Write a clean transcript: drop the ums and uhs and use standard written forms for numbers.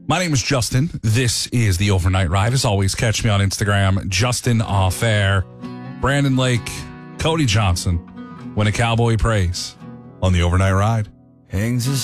My name is Justin. This is the Overnight Ride. As always, catch me on Instagram, Justin Off Air. Brandon Lake, Cody Johnson, When a Cowboy Prays on the Overnight Ride. Hangs his